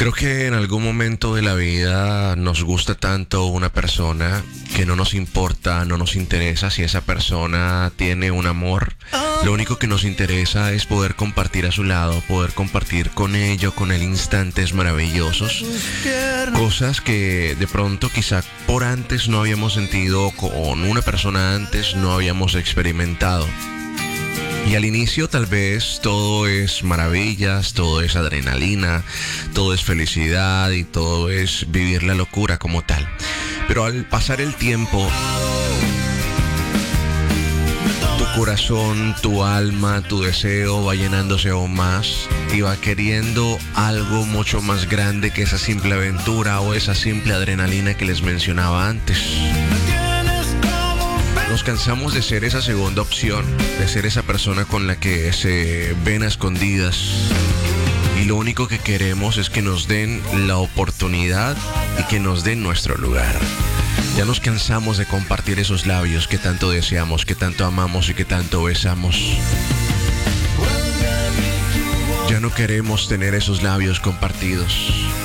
Creo que en algún momento de la vida nos gusta tanto una persona que no nos importa, no nos interesa si esa persona tiene un amor. Lo único que nos interesa es poder compartir a su lado, poder compartir con ello, con él instantes maravillosos. Cosas que de pronto quizá por antes no habíamos sentido, con una persona antes no habíamos experimentado. Y al inicio tal vez todo es maravillas, todo es adrenalina, todo es felicidad y todo es vivir la locura como tal. Pero al pasar el tiempo, tu corazón, tu alma, tu deseo va llenándose aún más y va queriendo algo mucho más grande que esa simple aventura o esa simple adrenalina que les mencionaba antes. Nos cansamos de ser esa segunda opción, de ser esa persona con la que se ven a escondidas. Y lo único que queremos es que nos den la oportunidad y que nos den nuestro lugar. Ya nos cansamos de compartir esos labios que tanto deseamos, que tanto amamos y que tanto besamos. Ya no queremos tener esos labios compartidos.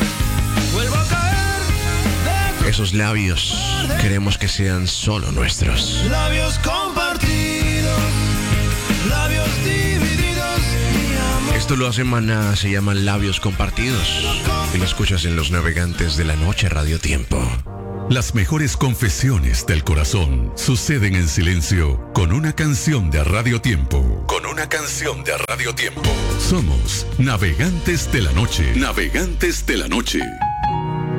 Esos labios queremos que sean solo nuestros. Labios compartidos, labios divididos, mi amor. Esto lo hace Maná, se llama Labios Compartidos. Y lo escuchas en Los Navegantes de la Noche Radio Tiempo. Las mejores confesiones del corazón suceden en silencio con una canción de Radio Tiempo. Con una canción de Radio Tiempo. Somos Navegantes de la Noche. Navegantes de la Noche.